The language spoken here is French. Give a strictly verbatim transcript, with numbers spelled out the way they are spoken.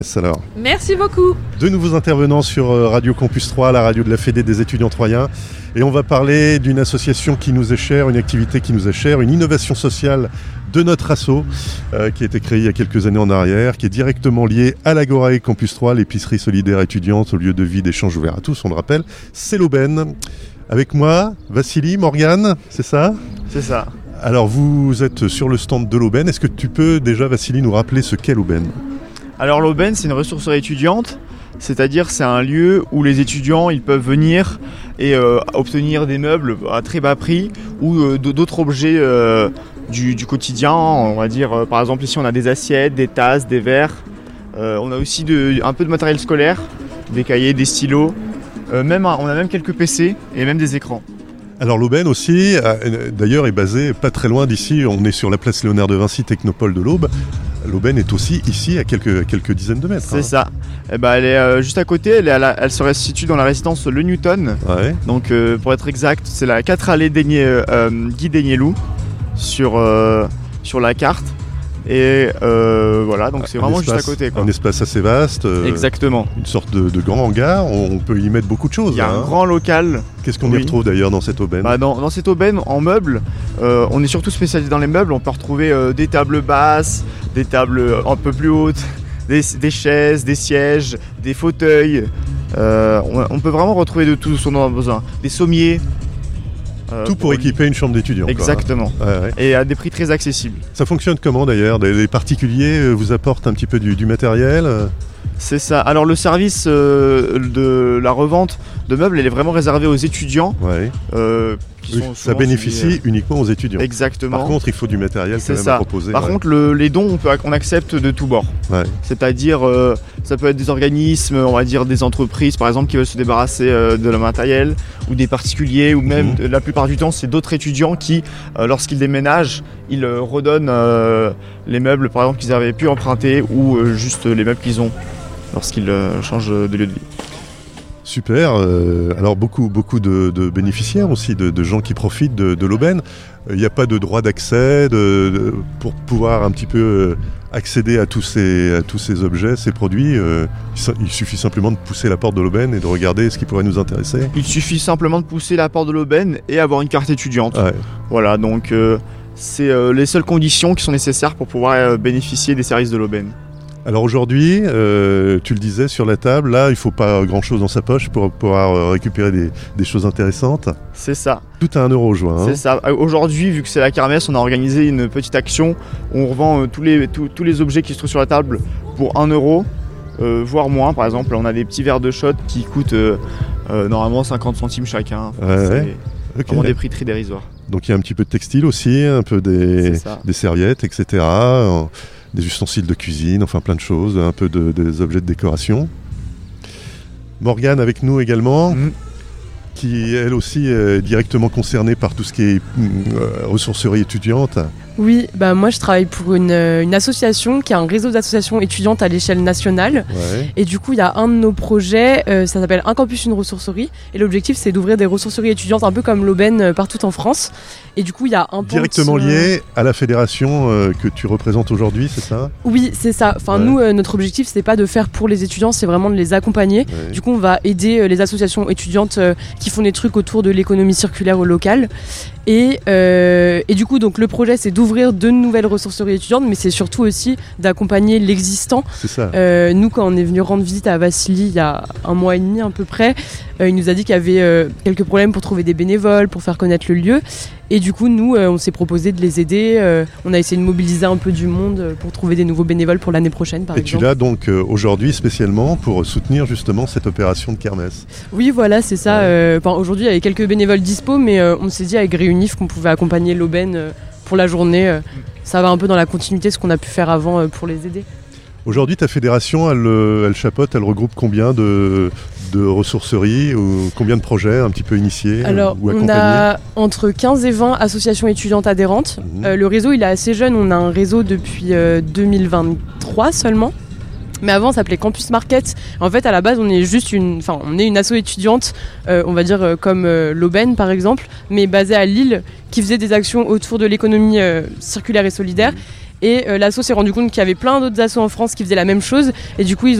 Alors. Merci beaucoup. De nouveaux intervenants sur Radio Campus trois, la radio de la Fédé des étudiants troyens. Et on va parler d'une association qui nous est chère, une activité qui nous est chère, une innovation sociale de notre asso euh, qui a été créée il y a quelques années en arrière, qui est directement liée à l'Agora et Campus trois, l'épicerie solidaire étudiante au lieu de vie d'échange ouvert à tous, on le rappelle. C'est l'Aubaine. Avec moi, Vassili, Morgane, c'est ça ? C'est ça. Alors vous êtes sur le stand de l'Aubaine. Est-ce que tu peux déjà, Vassili, nous rappeler ce qu'est l'Aubaine ? Alors l'Aubaine, c'est une ressourcerie étudiante, c'est-à-dire c'est un lieu où les étudiants ils peuvent venir et euh, obtenir des meubles à très bas prix ou euh, d'autres objets euh, du, du quotidien. On va dire, euh, par exemple ici on a des assiettes, des tasses, des verres. Euh, on a aussi de, un peu de matériel scolaire, des cahiers, des stylos. Euh, même, on a même quelques P C et même des écrans. Alors l'Aubaine aussi, euh, d'ailleurs, est basée pas très loin d'ici. On est sur la place Léonard de Vinci, Technopole de l'Aube. L'Aubaine est aussi ici, à quelques, quelques dizaines de mètres. C'est hein. ça. Eh ben, elle est euh, juste à côté, elle, est à la, elle se situe dans la résidence Le Newton. Ouais. Donc euh, pour être exact, c'est la quatre allées Daigné, euh, Guy Daigneloux sur, euh, sur la carte. Et euh, voilà, donc c'est Un vraiment espace, juste à côté. Quoi. Un espace assez vaste. Euh, Exactement. Une sorte de, de grand hangar. On peut y mettre beaucoup de choses. Il y a hein. un grand local. Qu'est-ce qu'on oui. y retrouve d'ailleurs dans cette aubaine ? bah dans, dans cette aubaine, en meubles, euh, on est surtout spécialisé dans les meubles. On peut retrouver euh, des tables basses, des tables un peu plus hautes, des, des chaises, des sièges, des fauteuils. Euh, on, on peut vraiment retrouver de tout ce dont on a besoin. Des sommiers. Euh, Tout pour, pour équiper une chambre d'étudiant. Exactement. Quoi, hein. ouais, ouais. Et à des prix très accessibles. Ça fonctionne comment d'ailleurs ? Les particuliers vous apportent un petit peu du, du matériel ? C'est ça. Alors le service euh, de la revente de meubles, elle est vraiment réservée aux étudiants. Ouais. Euh, qui oui, sont ça bénéficie suivis, euh... uniquement aux étudiants. Exactement. Par contre, il faut du matériel quand c'est même ça. à proposer. Par ouais. contre, le, les dons, on, peut, on accepte de tous bords. Ouais. C'est-à-dire, euh, ça peut être des organismes, on va dire des entreprises, par exemple, qui veulent se débarrasser euh, de leur matériel, ou des particuliers, ou même, mmh. la plupart du temps, c'est d'autres étudiants qui, euh, lorsqu'ils déménagent, ils euh, redonnent euh, les meubles, par exemple, qu'ils avaient pu emprunter, ou euh, juste les meubles qu'ils ont lorsqu'ils euh, changent de lieu de vie. Super, euh, alors beaucoup, beaucoup de, de bénéficiaires aussi, de, de gens qui profitent de, de l'aubaine. Il n'y a pas de droit d'accès de, de, pour pouvoir un petit peu accéder à tous ces, à tous ces objets, ces produits. Euh, il suffit simplement de pousser la porte de l'aubaine et de regarder ce qui pourrait nous intéresser. Il suffit simplement de pousser la porte de l'aubaine et avoir une carte étudiante. Ouais. Voilà, donc euh, c'est euh, les seules conditions qui sont nécessaires pour pouvoir euh, bénéficier des services de l'aubaine. Alors aujourd'hui, euh, tu le disais sur la table, là il ne faut pas grand chose dans sa poche pour pouvoir récupérer des, des choses intéressantes. C'est ça. Tout à un euro, je vois. Hein. C'est ça. Aujourd'hui, vu que c'est la kermesse, on a organisé une petite action où on revend euh, tous, les, tous, tous les objets qui se trouvent sur la table pour un euro, euh, voire moins. Par exemple, on a des petits verres de shot qui coûtent euh, euh, normalement cinquante centimes chacun. Enfin, ouais, c'est ouais. Okay. Vraiment des prix très dérisoires. Donc il y a un petit peu de textile aussi, un peu des, des serviettes, et cetera. Des ustensiles de cuisine, enfin plein de choses, un peu de, des objets de décoration. Morgane avec nous également, mmh. qui elle aussi est directement concernée par tout ce qui est euh, ressourcerie étudiante. Oui, bah moi je travaille pour une, une association qui a un réseau d'associations étudiantes à l'échelle nationale. Ouais. Et du coup, il y a un de nos projets, euh, ça s'appelle Un campus, une ressourcerie. Et l'objectif, c'est d'ouvrir des ressourceries étudiantes un peu comme l'Aubaine euh, partout en France. Et du coup, il y a un directement point lié à la fédération euh, que tu représentes aujourd'hui, c'est ça ? Oui, c'est ça. Enfin, ouais. nous, euh, notre objectif, c'est pas de faire pour les étudiants, c'est vraiment de les accompagner. Ouais. Du coup, on va aider euh, les associations étudiantes euh, qui font des trucs autour de l'économie circulaire au local. Et, euh, et du coup, donc, le projet, c'est d'ouvrir de nouvelles ressourceries étudiantes, mais c'est surtout aussi d'accompagner l'existant. C'est ça. Euh, nous, quand on est venu rendre visite à Vassili il y a un mois et demi à peu près, euh, il nous a dit qu'il y avait euh, quelques problèmes pour trouver des bénévoles, pour faire connaître le lieu. Et du coup, nous, euh, on s'est proposé de les aider. Euh, on a essayé de mobiliser un peu du monde pour trouver des nouveaux bénévoles pour l'année prochaine, par et exemple. Et tu l'as donc euh, aujourd'hui spécialement pour soutenir justement cette opération de kermesse. Oui, voilà, c'est ça. Ouais. Euh, aujourd'hui, il y avait quelques bénévoles dispo, mais euh, on s'est dit avec Réunif qu'on pouvait accompagner l'aubaine euh, pour la journée. Euh, ça va un peu dans la continuité de ce qu'on a pu faire avant euh, pour les aider. Aujourd'hui, ta fédération, elle, elle chapeaute, elle regroupe combien de, de ressourceries ou combien de projets un petit peu initiés Alors, ou accompagnés ? On a entre quinze et vingt associations étudiantes adhérentes. Mmh. Euh, le réseau, il est assez jeune. On a un réseau depuis euh, deux mille vingt-trois seulement. Mais avant, ça s'appelait Campus Market. En fait, à la base, on est juste une, enfin, on est une asso étudiante, euh, on va dire euh, comme euh, l'Aubaine par exemple, mais basée à Lille, qui faisait des actions autour de l'économie euh, circulaire et solidaire. Et euh, l'asso s'est rendu compte qu'il y avait plein d'autres assos en France qui faisaient la même chose. Et du coup, ils